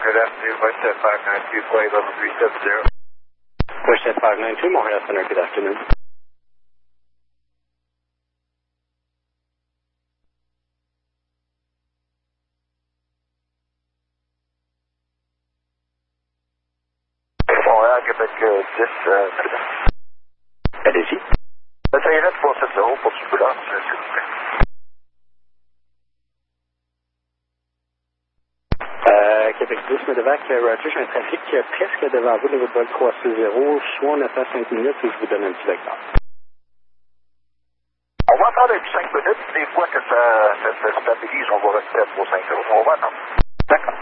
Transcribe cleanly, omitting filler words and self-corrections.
Good afternoon, Westjet 592, flight level 370. Westjet 592, Montreal Center, good afternoon. Montréal, Québec 10, Allez-y. ça irait 370 pour Turbulence, s'il vous plaît. Québec 10, Medevac, Roger, j'ai un trafic presque devant vous de votre vol 360. Soit on attend 5 minutes ou je vous donne un petit vecteur. On va attendre un petit 5 minutes, des fois que ça se stabilise, on va rester à 350. On va attendre. D'accord.